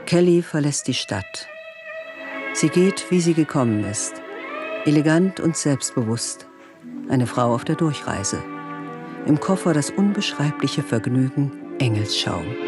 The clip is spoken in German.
Kelly verlässt die Stadt. Sie geht, wie sie gekommen ist. Elegant und selbstbewusst. Eine Frau auf der Durchreise. Im Koffer das unbeschreibliche Vergnügen, Engelsschaum.